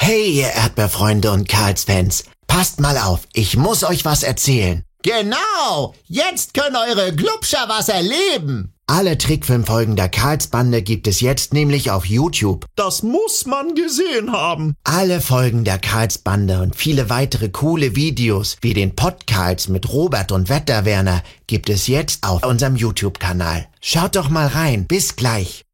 Hey, ihr Erdbeerfreunde und Karls-Fans, passt mal auf, ich muss euch was erzählen. Genau, jetzt können eure Glubscher was erleben. Alle Trickfilmfolgen der Karls-Bande gibt es jetzt nämlich auf YouTube. Das muss man gesehen haben. Alle Folgen der Karls-Bande und viele weitere coole Videos wie den Podcast mit Robert und Wetterwerner gibt es jetzt auf unserem YouTube-Kanal. Schaut doch mal rein, bis gleich.